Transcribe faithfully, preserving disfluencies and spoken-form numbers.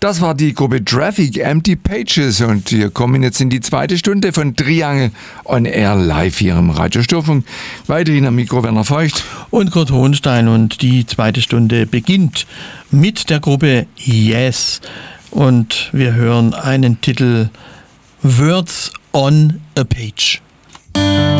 Das war die Gruppe Traffic, Empty Pages, und wir kommen jetzt in die zweite Stunde von Triangle on Air live hier im Radio Störfunk. Weiterhin am Mikro Werner Feucht und Kurt Hohenstein, und die zweite Stunde beginnt mit der Gruppe Yes, und wir hören einen Titel Words on a Page.